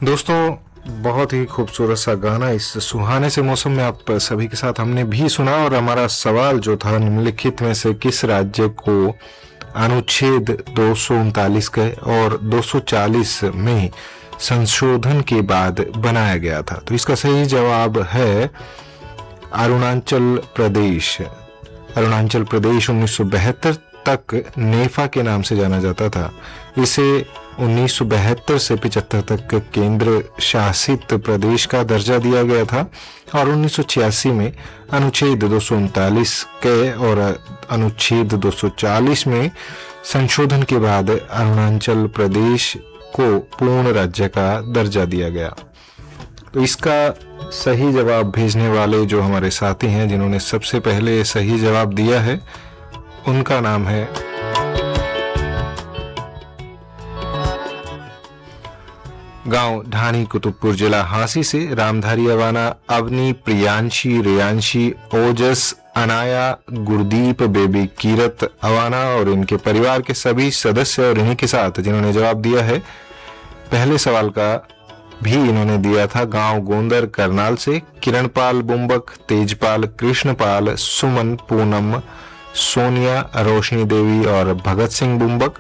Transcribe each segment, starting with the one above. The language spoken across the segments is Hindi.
दोस्तों, बहुत ही खूबसूरत सा गाना इस सुहाने से मौसम में आप सभी के साथ हमने भी सुना। और हमारा सवाल जो था, निम्नलिखित में से किस राज्य को अनुच्छेद 239 के और 240 में संशोधन के बाद बनाया गया था? तो इसका सही जवाब है अरुणाचल प्रदेश। अरुणाचल प्रदेश 1972 तक नेफा के नाम से जाना जाता था। इसे 1972 से 75 तक केंद्र शासित प्रदेश का दर्जा दिया गया था और 1986 में अनुच्छेद 239 के और अनुच्छेद 240 में संशोधन के बाद अरुणाचल प्रदेश को पूर्ण राज्य का दर्जा दिया गया। तो इसका सही जवाब भेजने वाले जो हमारे साथी हैं, जिन्होंने सबसे पहले सही जवाब दिया है, उनका नाम है गांव ढाणी, कुतुबपुर जिला हांसी से रामधारी अवाना, अवनी, प्रियांशी, रेयांशी, ओजस, अनाया, गुरदीप, बेबी कीरत अवाना और इनके परिवार के सभी सदस्य और इन्हीं के साथ जिन्होंने जवाब दिया है। पहले सवाल का भी इन्होंने दिया था गांव गोंदर करनाल से किरणपाल बुम्बक, तेजपाल, कृष्णपाल, सुमन, पूनम, सोनिया, रोशनी देवी और भगत सिंह बुम्बक।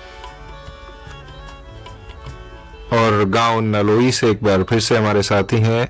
और गांव नलोई से एक बार फिर से हमारे साथी हैं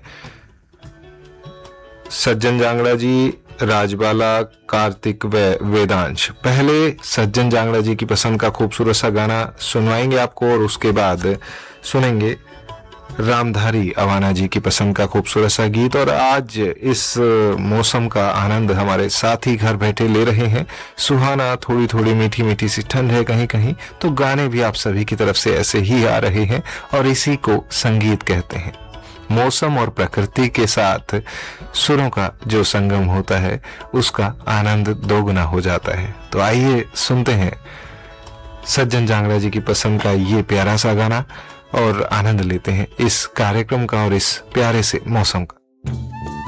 सज्जन जांगड़ा जी, राजबाला, कार्तिक व वेदांश। पहले सज्जन जांगड़ा जी की पसंद का खूबसूरत सा गाना सुनवाएंगे आपको और उसके बाद सुनेंगे रामधारी अवाना जी की पसंद का खूबसूरत सा गीत। और आज इस मौसम का आनंद हमारे साथी घर बैठे ले रहे हैं। सुहाना, थोड़ी थोड़ी मीठी मीठी सी ठंड है कहीं कहीं, तो गाने भी आप सभी की तरफ से ऐसे ही आ रहे हैं और इसी को संगीत कहते हैं। मौसम और प्रकृति के साथ सुरों का जो संगम होता है, उसका आनंद दोगुना हो जाता है। तो आइए सुनते हैं सज्जन जांगड़ा जी की पसंद का ये प्यारा सा गाना और आनंद लेते हैं इस कार्यक्रम का और इस प्यारे से मौसम का।